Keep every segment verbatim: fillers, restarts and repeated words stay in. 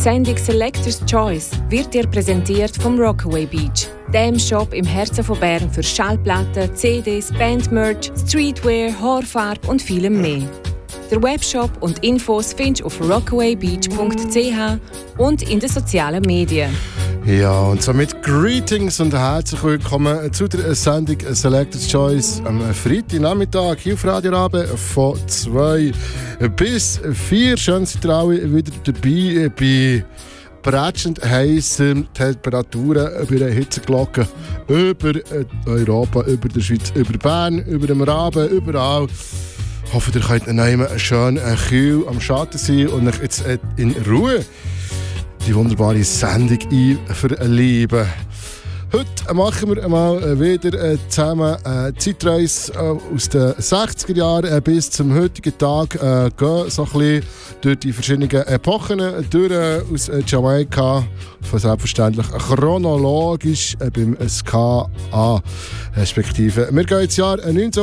Sendung Selector's Choice wird dir präsentiert vom Rockaway Beach, dem Shop im Herzen von Bern für Schallplatten, C Ds, Bandmerch, Streetwear, Haarfarbe und vielem mehr. Der Webshop und Infos findest du auf rockaway beach punkt c h und in den sozialen Medien. Ja, und somit Greetings und herzlich willkommen zu der Sendung Selector's Choice am Freitagnachmittag hier auf Radio Rabe von zwei bis vier. Schön, seid ihr alle wieder dabei bei bretschend heissen Temperaturen über der Hitzeglocke, über Europa, über der Schweiz, über Bern, über dem Raben, überall. Ich hoffe, ihr könnt noch schön kühl am Schatten sein und euch jetzt in Ruhe die wunderbare Sendung einverleiben. Heute machen wir mal wieder zusammen eine Zeitreise aus den sechziger Jahren bis zum heutigen Tag. Äh, gehen so ein bisschen durch die verschiedenen Epochen durch aus Jamaika. Von selbstverständlich chronologisch beim Ska an. Respektive. Wir gehen ins Jahr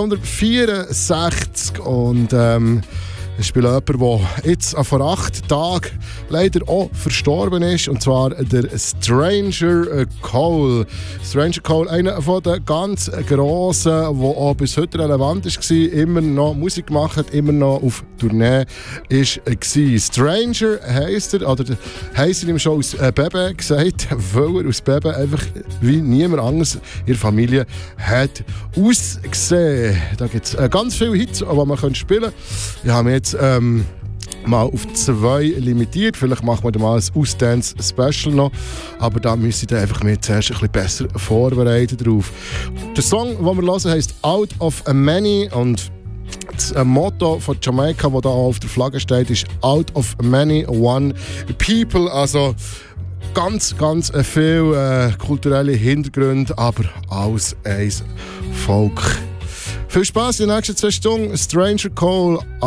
neunzehnhundertvierundsechzig und ähm, es spielt jemand, der jetzt vor acht Tagen leider auch verstorben ist, und zwar der Stranger Cole. Stranger Cole, einer von den ganz Grossen, der auch bis heute relevant war, immer noch Musik gemacht hat, immer noch auf Tournee war. Stranger heisst er, oder heisst er ihm schon aus Bebe gesagt, weil er aus Bebe einfach wie niemand anders in der Familie hat ausgesehen. Da gibt es ganz viele Hits, die man spielen kann. Ich habe jetzt ähm, mal auf zwei limitiert. Vielleicht machen wir da mal ein Ausdance-Special noch. Aber da müssen wir einfach mir zuerst ein bisschen besser vorbereiten drauf. Der Song, den wir hören, heisst Out of a Many. Und das Motto von Jamaika, das da auf der Flagge steht, ist Out of Many, One People. Also ganz, ganz viel äh, kulturelle Hintergründe, aber alles ein Volk. Viel Spaß in den nächsten zwei Stunden. Stranger Cole.